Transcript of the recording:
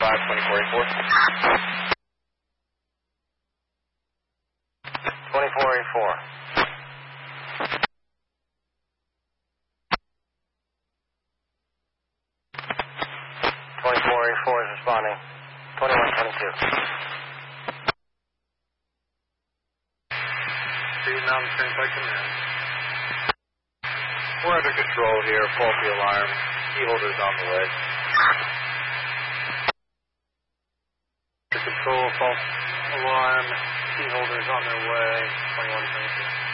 2484. 2484 is responding. 2122. Speed Mountain Turnpike Command. We're under control here. Faulty alarm. Key holders on the way. Under control. False alarm. Key holders on their way. 2122.